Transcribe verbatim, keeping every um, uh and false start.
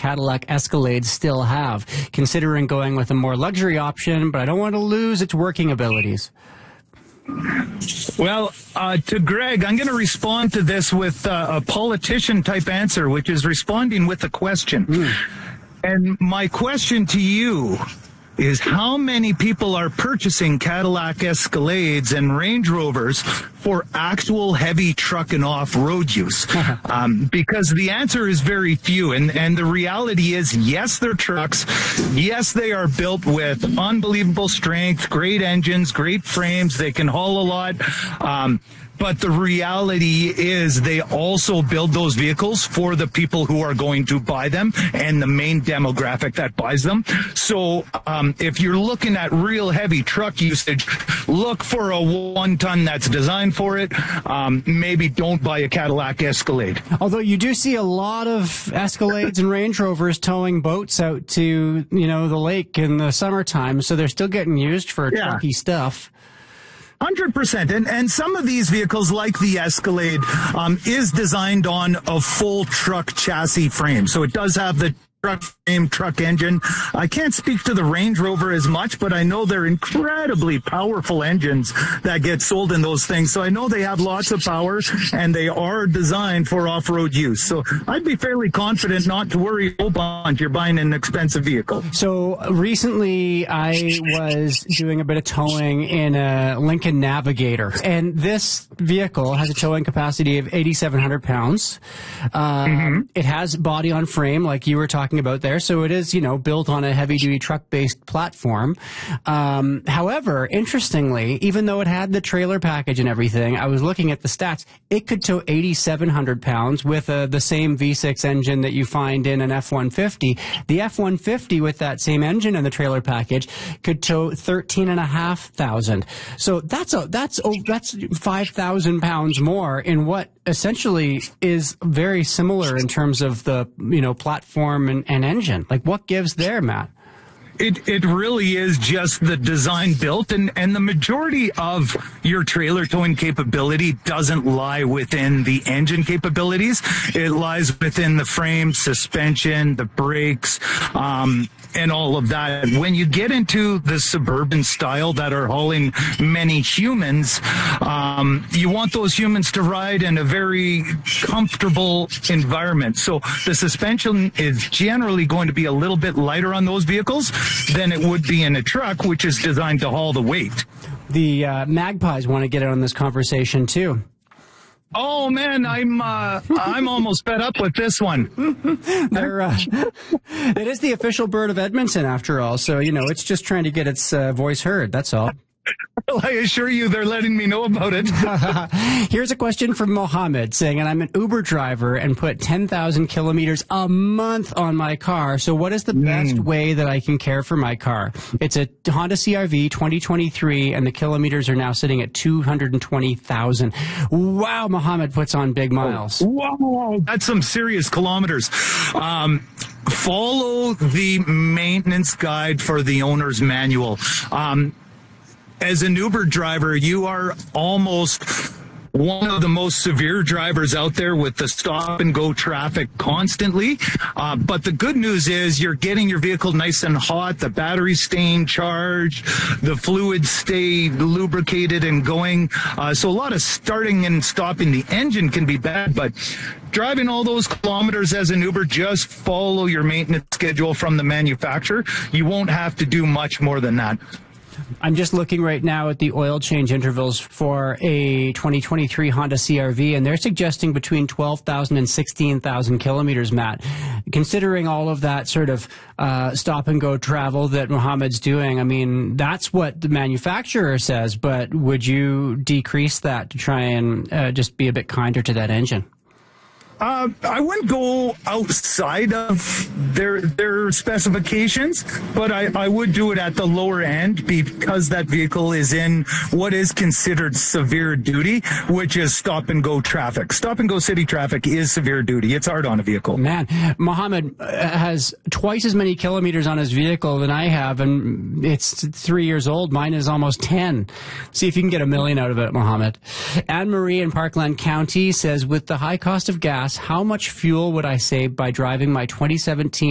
Cadillac Escalades still have? Considering going with a more luxury option, but I don't want to lose its working abilities. Well, uh, to Greg, I'm going to respond to this with uh, a politician-type answer, which is responding with a question. Mm. And my question to you is, how many people are purchasing Cadillac Escalades and Range Rovers for actual heavy truck and off-road use? um, because the answer is very few. And, and the reality is, yes, they're trucks. Yes, they are built with unbelievable strength, great engines, great frames. They can haul a lot. Um, But the reality is they also build those vehicles for the people who are going to buy them and the main demographic that buys them. So um, if you're looking at real heavy truck usage, look for a one-ton that's designed for it. Um, maybe don't buy a Cadillac Escalade. Although you do see a lot of Escalades and Range Rovers towing boats out to, you know, the lake in the summertime, so they're still getting used for yeah. trucky stuff. one hundred percent. And, and some of these vehicles, like the Escalade, um, is designed on a full truck chassis frame. So it does have the truck frame, truck engine. I can't speak to the Range Rover as much, but I know they're incredibly powerful engines that get sold in those things. So I know they have lots of power, and they are designed for off-road use. So I'd be fairly confident not to worry a whole bunch. You're buying an expensive vehicle. So recently I was doing a bit of towing in a Lincoln Navigator, and this vehicle has a towing capacity of eighty-seven hundred pounds. Um, mm-hmm. It has body on frame, like you were talking about there, so it is, you know, built on a heavy-duty truck-based platform. Um, however, interestingly, even though it had the trailer package and everything, I was looking at the stats, it could tow eighty-seven hundred pounds with uh, the same V six engine that you find in an F one fifty. The F one fifty with that same engine and the trailer package could tow thirteen and a half thousand. So that's a, that's oh, that's five thousand pounds more in what essentially is very similar in terms of the, you know, platform and, and engine. Like, what gives there, Matt? It it really is just the design built, and, and the majority of your trailer towing capability doesn't lie within the engine capabilities. It lies within the frame, suspension, the brakes, um, and all of that. When you get into the suburban style that are hauling many humans, um, you want those humans to ride in a very comfortable environment. So the suspension is generally going to be a little bit lighter on those vehicles than it would be in a truck, which is designed to haul the weight. The uh, Magpies want to get in on this conversation too. Oh man, I'm uh, I'm almost fed up with this one. They're, uh, it is the official bird of Edmonton, after all. So you know, it's just trying to get its uh, voice heard. That's all. Well, I assure you, they're letting me know about it. Here's a question from Mohammed saying, and I'm an Uber driver and put ten thousand kilometers a month on my car. So what is the mm. best way that I can care for my car? It's a Honda C R V twenty twenty-three, and the kilometers are now sitting at two hundred twenty thousand. Wow, Mohammed puts on big miles. Wow, that's some serious kilometers. Um, follow the maintenance guide for the owner's manual. Um, As an Uber driver, you are almost one of the most severe drivers out there with the stop-and-go traffic constantly. Uh, but the good news is you're getting your vehicle nice and hot, the battery's staying charged, the fluids stay lubricated and going. Uh, so a lot of starting and stopping the engine can be bad, but driving all those kilometers as an Uber, just follow your maintenance schedule from the manufacturer. You won't have to do much more than that. I'm just looking right now at the oil change intervals for a twenty twenty-three Honda C R V, and they're suggesting between twelve thousand and sixteen thousand kilometers, Matt. Considering all of that sort of uh, stop-and-go travel that Mohammed's doing, I mean, that's what the manufacturer says, but would you decrease that to try and uh, just be a bit kinder to that engine? Uh, I wouldn't go outside of their their specifications, but I, I would do it at the lower end because that vehicle is in what is considered severe duty, which is stop-and-go traffic. Stop-and-go city traffic is severe duty. It's hard on a vehicle. Man, Mohammed has twice as many kilometers on his vehicle than I have, and it's three years old. Mine is almost ten. See if you can get a million out of it, Mohammed. Anne-Marie in Parkland County says, with the high cost of gas, how much fuel would I save by driving my twenty seventeen